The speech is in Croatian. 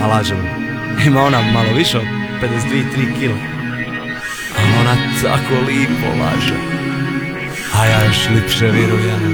Ma lažem, ima ona malo više od 52-3 kila. Ali ona tako lipo laže, a ja još lipše virujem.